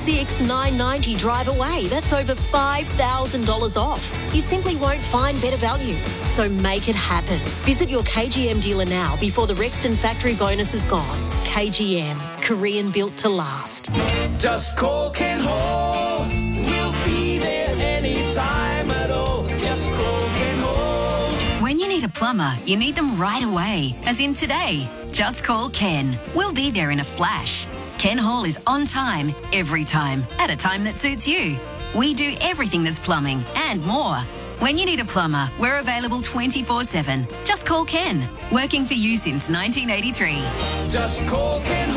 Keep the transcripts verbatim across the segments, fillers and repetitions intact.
six nine ninety drive away. That's over five thousand dollars off. You simply won't find better value. So make it happen. Visit your K G M dealer now before the Rexton factory bonus is gone. K G M, Korean built to last. Just call Ken Hall. We'll be there anytime at all. Just call Ken Hall. When you need a plumber, you need them right away, as in today. Just call Ken. We'll be there in a flash. Ken Hall is on time, every time, at a time that suits you. We do everything that's plumbing and more. When you need a plumber, we're available twenty-four seven. Just call Ken. Working for you since nineteen eighty-three. Just call Ken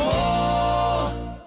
Hall.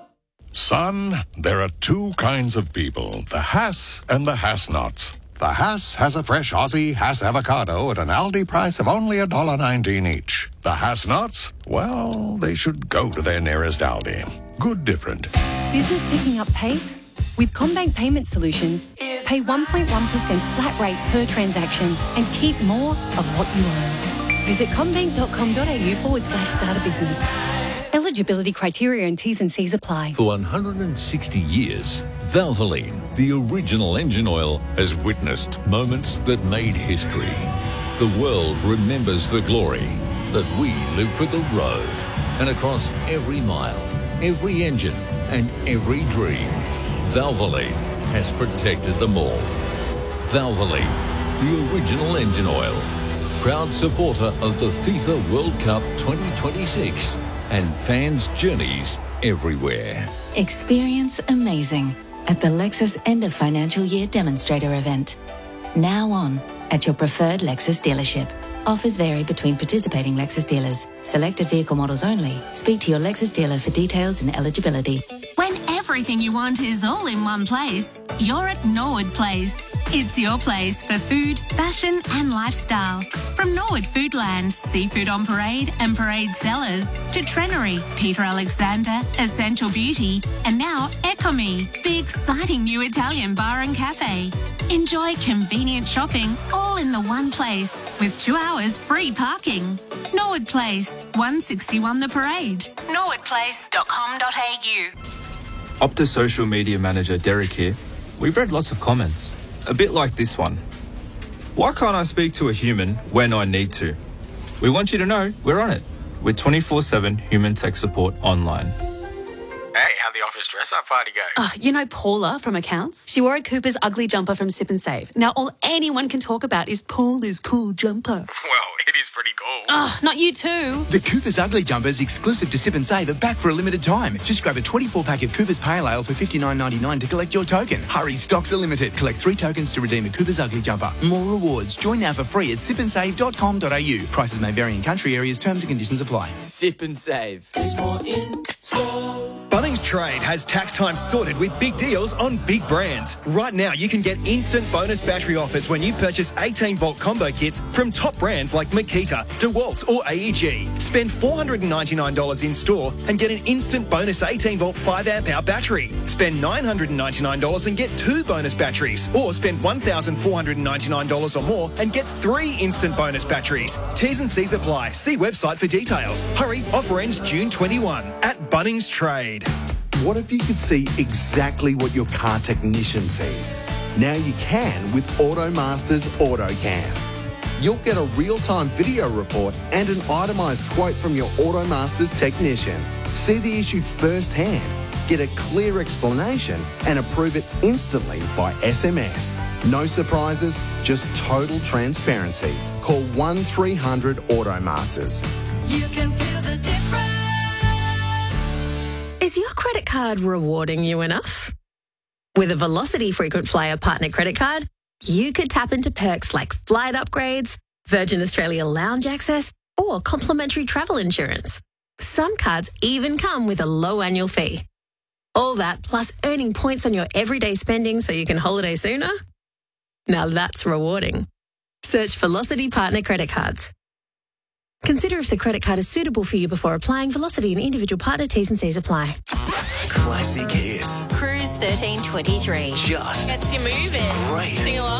Son, there are two kinds of people, the Hass and the Hass-Nots. The Hass has a fresh Aussie Hass avocado at an Aldi price of only one dollar nineteen each. The Hass-Nots, well, they should go to their nearest Aldi. Good different. Business picking up pace? With CommBank Payment Solutions, pay one point one percent flat rate per transaction and keep more of what you earn. Visit commbank.com.au forward slash start a business. Eligibility criteria and T's and C's apply. For one hundred sixty years, Valvoline, the original engine oil, has witnessed moments that made history. The world remembers the glory that we live for the road. And across every mile, every engine, and every dream, Valvoline has protected them all. Valvoline, the original engine oil. Proud supporter of the FIFA World Cup twenty twenty-six and fans' journeys everywhere. Experience amazing at the Lexus End of Financial Year Demonstrator event. Now on at your preferred Lexus dealership. Offers vary between participating Lexus dealers. Selected vehicle models only. Speak to your Lexus dealer for details and eligibility. When everything you want is all in one place, you're at Norwood Place. It's your place for food, fashion and lifestyle. From Norwood Foodland, Seafood on Parade and Parade Cellars, to Trenery, Peter Alexander, Essential Beauty, and now Ecomi, the exciting new Italian bar and cafe. Enjoy convenient shopping all in the one place with two hours free parking. Norwood Place, one sixty-one The Parade. norwood place dot com dot a u. Optus social media manager Derek here. We've read lots of comments, a bit like this one. Why can't I speak to a human when I need to? We want you to know we're on it with twenty-four seven human tech support online. Hey, how'd the office dress-up party go? Oh, you know Paula from accounts? She wore a Cooper's ugly jumper from Sip and Save. Now all anyone can talk about is Paula's cool jumper. Well, it is pretty cool. Oh, not you too. The Cooper's Ugly Jumpers, exclusive to Sip and Save, are back for a limited time. Just grab a twenty-four pack of Cooper's Pale Ale for fifty-nine ninety-nine to collect your token. Hurry, stocks are limited. Collect three tokens to redeem a Cooper's Ugly Jumper. More rewards. Join now for free at sip and save dot com dot a u. Prices may vary in country areas. Terms and conditions apply. Sip and Save. There's more in store. Bunnings Trade has tax time sorted with big deals on big brands. Right now, you can get instant bonus battery offers when you purchase eighteen volt combo kits from top brands like Makita, DeWalt or A E G. Spend four hundred ninety-nine dollars in store and get an instant bonus eighteen volt five amp hour battery. Spend nine hundred ninety-nine dollars and get two bonus batteries. Or spend one thousand four hundred ninety-nine dollars or more and get three instant bonus batteries. T's and C's apply. See website for details. Hurry, offer ends June twenty-first at Bunnings Trade. What if you could see exactly what your car technician sees? Now you can with AutoMaster's AutoCam. You'll get a real-time video report and an itemised quote from your AutoMaster's technician. See the issue firsthand, get a clear explanation and approve it instantly by S M S. No surprises, just total transparency. Call one three hundred AutoMasters. You can feel the difference. Is your credit card rewarding you enough? With a Velocity Frequent Flyer Partner Credit Card, you could tap into perks like flight upgrades, Virgin Australia lounge access, or complimentary travel insurance. Some cards even come with a low annual fee. All that plus earning points on your everyday spending so you can holiday sooner? Now that's rewarding. Search Velocity Partner Credit Cards. Consider if the credit card is suitable for you before applying. Velocity and individual partner T's and C's apply. Classic hits. Cruise thirteen twenty-three. Just gets you moving. Great. Sing along.